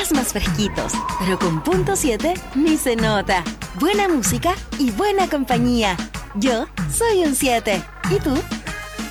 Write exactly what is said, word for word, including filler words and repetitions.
días más fresquitos, pero con punto siete ni se nota. Buena música y buena compañía. Yo soy un siete. ¿Y tú?